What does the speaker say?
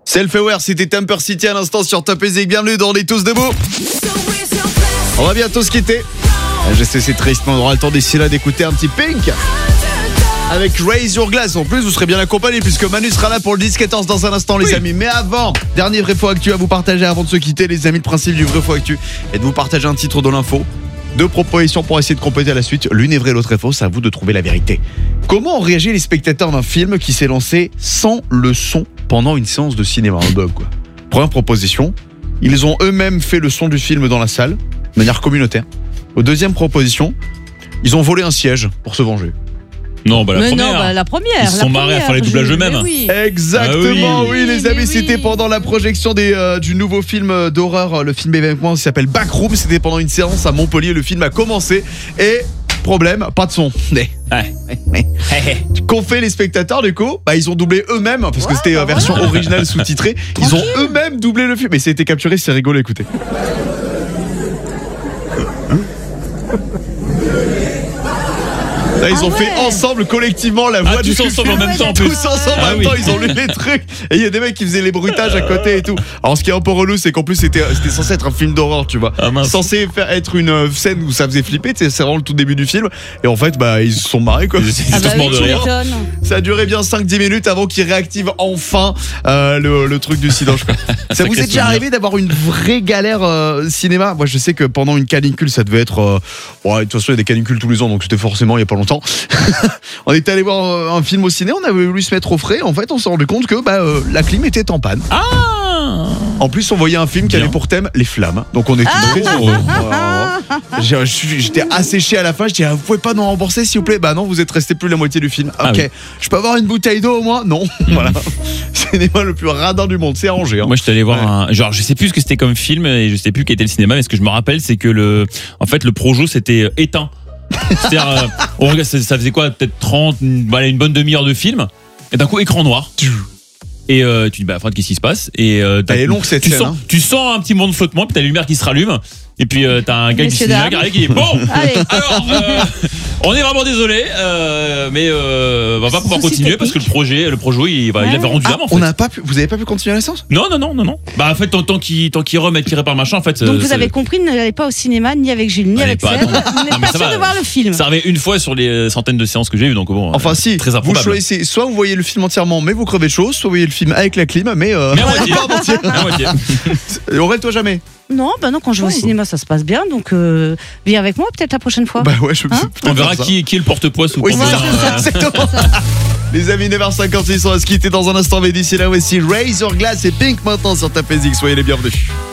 Self-Aware, c'était Temper City à l'instant sur Top Music. Bienvenue dans On est tous debout. On va bientôt se quitter. Je sais, c'est triste, mais on aura le temps d'ici là d'écouter un petit Pink avec Raise Your Glass. En plus, vous serez bien accompagnés puisque Manu sera là pour le Disque 14 dans un instant, les amis. Mais avant, dernier vrai faux actu à vous partager avant de se quitter, les amis. Le principe du vrai faux actu est de vous partager un titre de l'info. 2 propositions pour essayer de compléter la suite. L'une est vraie, l'autre est fausse. À vous de trouver la vérité. Comment ont réagi les spectateurs d'un film qui s'est lancé sans le son pendant une séance de cinéma? Un bug, quoi. Première proposition, ils ont eux-mêmes fait le son du film dans la salle, de manière communautaire. Deuxième proposition, ils ont volé un siège pour se venger. Non, bah la Mais première. non, bah la première. Ils se sont marrés à faire les doublages eux-mêmes. Oui. Exactement, Ah oui, les amis, c'était pendant la projection du nouveau film d'horreur, le film événement qui s'appelle Backroom. C'était pendant une séance à Montpellier, le film a commencé et problème, pas de son. Qu'ont fait les spectateurs du coup? Bah ils ont doublé eux-mêmes parce que c'était version originale sous-titrée. Ils ont eux-mêmes doublé le film et ça a été capturé, c'est rigolo, écoutez. Là, ils ont fait ensemble, collectivement, la voix du tous ensemble en même temps, en plus. Tous ensemble en même temps, ils ont lu les trucs. Et il y a des mecs qui faisaient les bruitages à côté et tout. Alors, ce qui est un peu relou, c'est qu'en plus, c'était censé être un film d'horreur, tu vois. Censé être une scène où ça faisait flipper, c'est vraiment le tout début du film. Et en fait, bah, ils se sont marrés, quoi. Ils sont tous morts de rire. Ça a duré bien 5-10 minutes avant qu'ils réactivent enfin le truc du silence, quoi. Ça vous est déjà arrivé d'avoir une vraie galère cinéma? Moi, je sais que pendant une canicule, ça devait être. De toute façon, il y a des canicules tous les ans, donc c'était forcément il y a pas longtemps. On était allé voir un film au ciné, on avait voulu se mettre au frais. En fait, on s'est rendu compte que la clim était en panne. En plus, on voyait un film qui avait pour thème les flammes. Donc on était j'étais asséché à la fin. Je dis, vous pouvez pas nous rembourser s'il vous plaît? Bah non, vous êtes resté plus la moitié du film. Ok, je peux avoir une bouteille d'eau au moins? Non. Voilà. C'est le plus radin du monde, c'est arrangé. Hein. Moi, je suis allé voir genre, je sais plus ce que c'était comme film et je sais plus quel était le cinéma, mais ce que je me rappelle, c'est que le projo s'était éteint. C'est-à-dire, ça faisait quoi, peut-être 30, une bonne demi-heure de film, et d'un coup, écran noir. Et tu dis, bah, Fred, qu'est-ce qui se passe? Et elle est longue cette scène. Tu sens un petit moment de flottement, puis t'as les lumières qui se rallument. Et puis t'as un gars du cinéma qui dit, bon, alors, on est vraiment désolé, mais on va pas pouvoir continuer parce que le projet, il avait rendu l'âme, en fait. Vous avez pas pu continuer la séance? Non. Bah, en fait, tant qu'il remet, qu'il répare machin, en fait. Donc vous avez compris, n'allez pas au cinéma, ni avec Jules, ni avec Seb. Vous n'êtes pas sûr de voir le film. Ça arrivait une fois sur les centaines de séances que j'ai vues, donc bon. Enfin, si, très vous choisissez, soit vous voyez le film entièrement, mais vous crevez de chaud, soit vous voyez le film avec la clim, mais à moitié. Aurel, toi jamais? Non, quand je vais au cinéma, ça se passe bien. Donc, viens avec moi peut-être la prochaine fois. Bah ouais, on verra qui est le porte-poids sous oui, c'est exactement. Les amis, 9h56, on va se quitter dans un instant. Mais d'ici là, voici Raise Your Glass et Pink maintenant sur Top Music. Soyez les bienvenus.